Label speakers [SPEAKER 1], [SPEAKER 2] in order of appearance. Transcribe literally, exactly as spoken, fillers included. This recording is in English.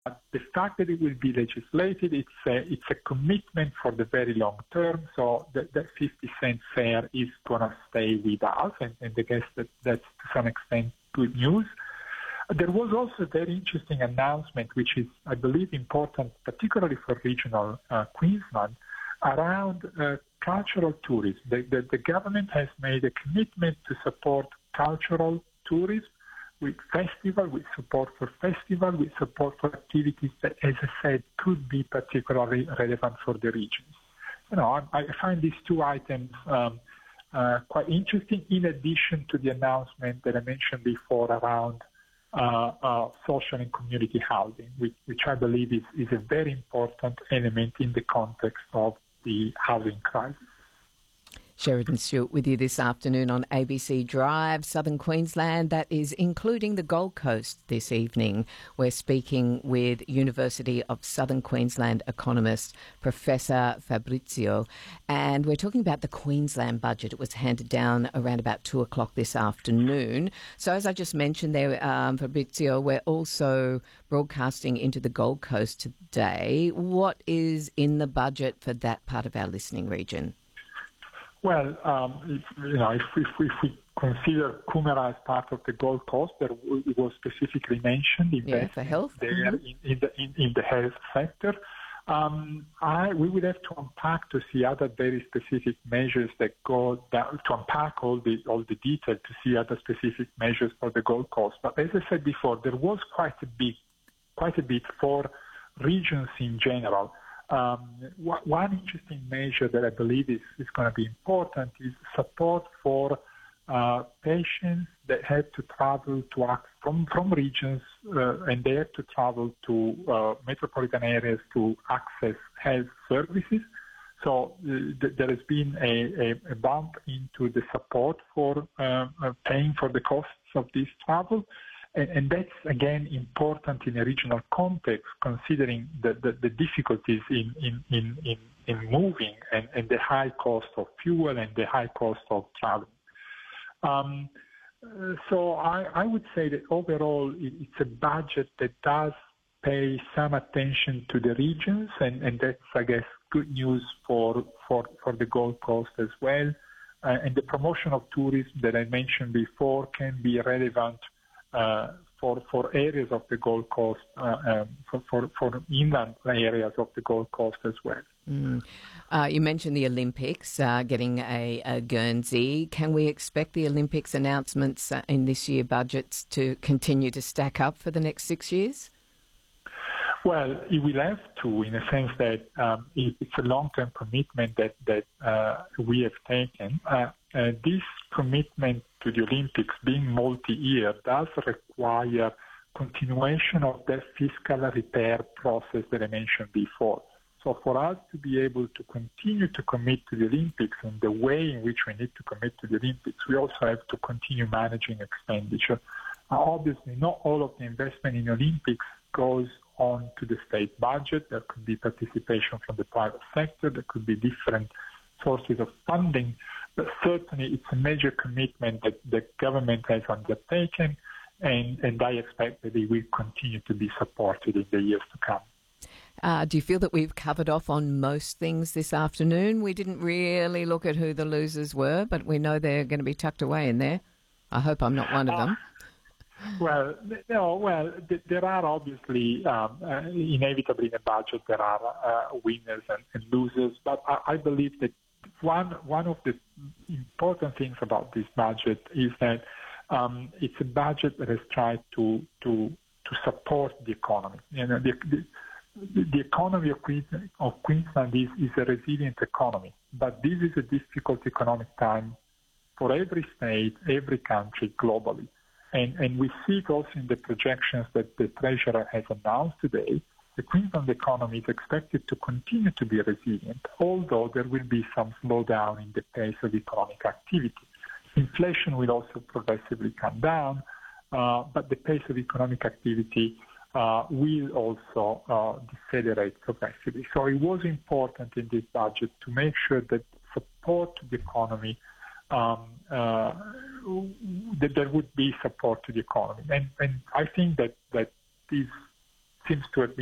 [SPEAKER 1] the fact that it will be legislated, it's a, it's a commitment for the very long term. So that, that fifty cent fare is going to stay with us, and, and I guess that that's to some extent good news. There was also a very interesting announcement, which is, I believe, important, particularly for regional uh, Queensland, around uh, cultural tourism. The, the, the government has made a commitment to support cultural tourism with festival, with support for festival, with support for activities that, as I said, could be particularly relevant for the regions. You know, I, I find these two items um, uh, quite interesting, in addition to the announcement that I mentioned before around uh, uh, social and community housing, which, which I believe is, is a very important element in the context of the housing crisis.
[SPEAKER 2] Sheridan Stewart with you this afternoon on A B C Drive, Southern Queensland. That is including the Gold Coast this evening. We're speaking with University of Southern Queensland economist Professor Fabrizio, and we're talking about the Queensland budget. It was handed down around about two o'clock this afternoon. So as I just mentioned there, um, Fabrizio, we're also broadcasting into the Gold Coast today. What is in the budget for that part of our listening region?
[SPEAKER 1] Well, um, if, you know, if, if, if we consider Coomera as part of the Gold Coast, there it was specifically mentioned
[SPEAKER 2] yeah, for health
[SPEAKER 1] there
[SPEAKER 2] mm-hmm.
[SPEAKER 1] in, in, the, in, in the health sector. Um, I, we would have to unpack to see other very specific measures that go down, to unpack all the all the detail to see other specific measures for the Gold Coast. But as I said before, there was quite a big, quite a bit for regions in general. Um, one interesting measure that I believe is, is going to be important is support for uh, patients that have to travel to act from, from regions uh, and they have to travel to uh, metropolitan areas to access health services. So uh, th- there has been a, a, a bump into the support for uh, uh, paying for the costs of this travel. And, and that's, again, important in a regional context, considering the, the, the difficulties in, in, in, in, in moving and, and the high cost of fuel and the high cost of traveling. Um, uh, so I, I would say that overall it, it's a budget that does pay some attention to the regions, and, and that's, I guess, good news for, for, for the Gold Coast as well. Uh, and the promotion of tourism that I mentioned before can be relevant Uh, for for areas of the Gold Coast, uh, um, for, for for inland areas of the Gold Coast as well.
[SPEAKER 2] Mm. Uh, you mentioned the Olympics, uh, getting a, a Guernsey. Can we expect the Olympics announcements uh, in this year budgets to continue to stack up for the next six years?
[SPEAKER 1] Well, it will have to, in a sense that um, it, it's a long-term commitment that that uh, we have taken. Uh, uh, this commitment to the Olympics, being multi-year, does require continuation of that fiscal repair process that I mentioned before. So for us to be able to continue to commit to the Olympics in the way in which we need to commit to the Olympics, we also have to continue managing expenditure. Now, obviously, not all of the investment in Olympics goes on to the state budget. There could be participation from the private sector. There could be different sources of funding. But certainly it's a major commitment that the government has undertaken, and, and I expect that it will continue to be supported in the years to come.
[SPEAKER 2] Uh, do you feel that we've covered off on most things this afternoon? We didn't really look at who the losers were, but we know they're going to be tucked away in there. I hope I'm not one of them.
[SPEAKER 1] Uh, well, no, well, th- there are obviously, um, uh, inevitably in a budget, there are uh, winners and, and losers, but I, I believe that One one of the important things about this budget is that um, it's a budget that has tried to to to support the economy. You know, the, the, the economy of Queensland, of Queensland is, is a resilient economy, but this is a difficult economic time for every state, every country globally, and and we see it also in the projections that the Treasurer has announced today. The Queensland economy is expected to continue to be resilient, although there will be some slowdown in the pace of economic activity. Inflation will also progressively come down, uh, but the pace of economic activity uh, will also uh, decelerate progressively. So it was important in this budget to make sure that support to the economy, um, uh, that there would be support to the economy. And, and I think that, that these seems to have